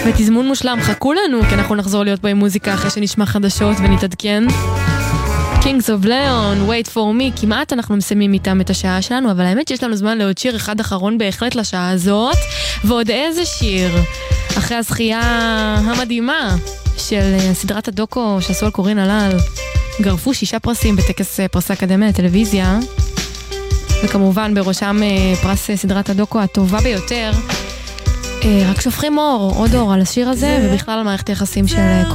ותזמון מושלם, חכו לנו, כי אנחנו נחזור להיות פה עם מוזיקה אחרי שנשמע חדשות ונתעדכן. Kings of Leon, Wait for Me, כמעט אנחנו מסיימים איתם את השעה שלנו, אבל האמת שיש לנו זמן לעוד שיר אחד אחרון בהחלט לשעה הזאת, ועוד איזה שיר, אחרי הזכייה המדהימה של סדרת הדוקו שעשו על קורין הלל, גרפו 6 פרסים בטקס פרס האקדמיה לטלוויזיה, וכמובן בראשם פרס סדרת הדוקו הטובה ביותר, רק שופכים אור, עוד אור על השיר הזה, ובכלל על מערכת היחסים של